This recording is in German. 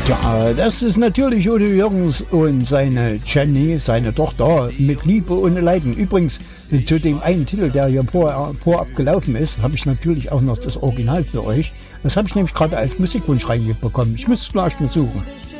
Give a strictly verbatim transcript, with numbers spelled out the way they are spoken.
Ja, das ist natürlich Udo Jürgens und seine Jenny, seine Tochter, mit Liebe ohne Leiden. Übrigens, zu dem einen Titel, der hier vor, vorab gelaufen ist, habe ich natürlich auch noch das Original für euch. Das habe ich nämlich gerade als Musikwunsch reingebekommen. Ich müsste es gleich mal suchen.